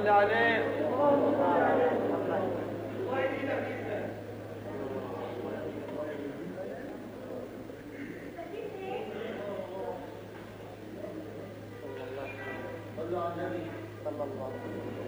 صل عليه. صلى على النبي صلى الله عليه وسلم.